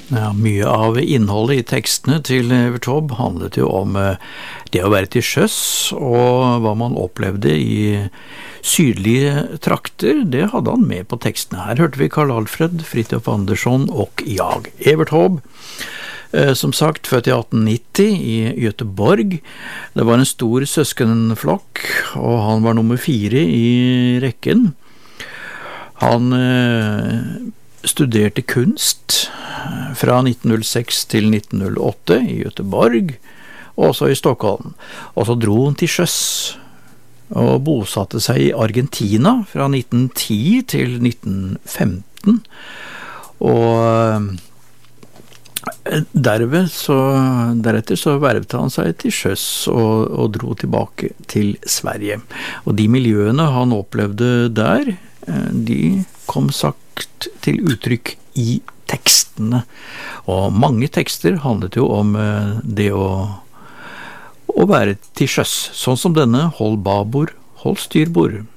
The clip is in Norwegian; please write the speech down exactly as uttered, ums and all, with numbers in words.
Ja, mye av innholdet i tekstene til Evert Taube handlet jo om det å være til sjøs, og hva man opplevde i sydlige trakter, det hadde han med på tekstene. Her hørte vi Karl Alfred, Fridtjof Andersson og jag. Evert Taube, som sagt, født i atten nitti i Göteborg. Det var en stor søskenflokk, og han var nummer fire i rekken. Han studerte kunst fra nitten null seks til nitten null åtte i Göteborg, og også i Stockholm. Og så dro han til sjøs og bosatte seg i Argentina fra nitten ti til nitten femten. Og derved så, deretter så vervet han seg til sjøs og, og dro tilbake til Sverige. Og de miljøene han opplevde der, de kom sagt til uttrykk i tekstene. Og mange tekster handlet jo om det å, å være til sjøs, sånn som denne Hold babord, hold styrbord.